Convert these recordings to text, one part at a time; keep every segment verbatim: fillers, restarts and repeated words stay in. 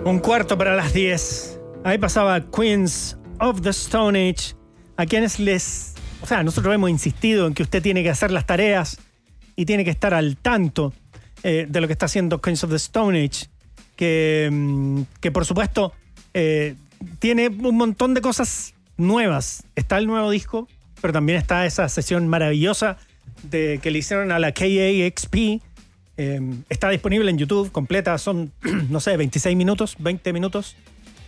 Un cuarto para las diez. Ahí pasaba Queens of the Stone Age, a quienes les... O sea, nosotros hemos insistido en que usted tiene que hacer las tareas y tiene que estar al tanto eh, de lo que está haciendo Queens of the Stone Age, que, que por supuesto eh, tiene un montón de cosas nuevas. Está el nuevo disco, pero también está esa sesión maravillosa de, que le hicieron a la K A X P. Eh, está disponible en YouTube completa, son, no sé, veintiséis minutos, veinte minutos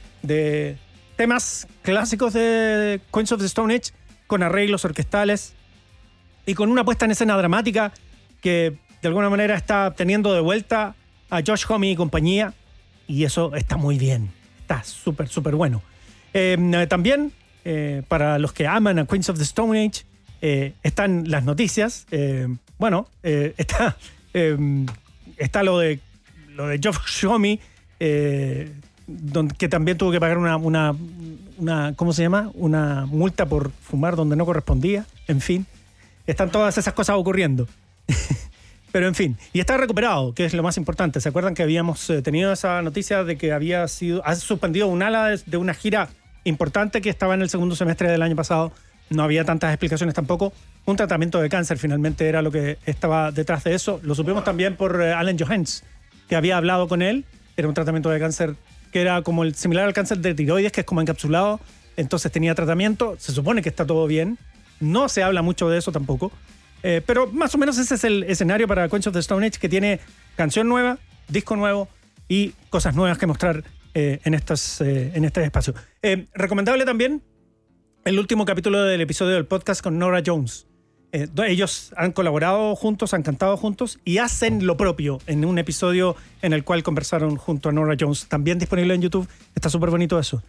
de temas clásicos de Queens of the Stone Age, con arreglos orquestales y con una puesta en escena dramática que de alguna manera está teniendo de vuelta a Josh Homme y compañía, y eso está muy bien, está súper, súper bueno. Eh, también, eh, para los que aman a Queens of the Stone Age, eh, están las noticias. Eh, bueno, eh, está... Eh, está lo de lo de Josh Homme, eh, donde, que también tuvo que pagar una, una, una, ¿cómo se llama? Una multa por fumar donde no correspondía. En fin, están todas esas cosas ocurriendo. Pero en fin, y está recuperado, que es lo más importante. ¿Se acuerdan que habíamos eh, tenido esa noticia de que había sido, ha suspendido un ala de, de una gira importante que estaba en el segundo semestre del año pasado? No había tantas explicaciones tampoco. Un tratamiento de cáncer finalmente era lo que estaba detrás de eso. Lo supimos también por eh, Alan Johannes, que había hablado con él. Era un tratamiento de cáncer que era como el similar al cáncer de tiroides, que es como encapsulado. Entonces tenía tratamiento. Se supone que está todo bien. No se habla mucho de eso tampoco. Eh, pero más o menos ese es el escenario para Queens of the Stone Age, que tiene canción nueva, disco nuevo y cosas nuevas que mostrar eh, en, estas, eh, en este espacio. Eh, recomendable también el último capítulo del episodio del podcast con Norah Jones. Eh, ellos han colaborado juntos, han cantado juntos y hacen lo propio en un episodio en el cual conversaron junto a Norah Jones. También disponible en YouTube. Está súper bonito eso.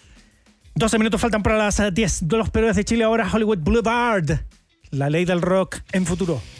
doce minutos faltan para las diez de los Héroes de Chile. Ahora Hollywood Boulevard. La ley del rock en Futuro.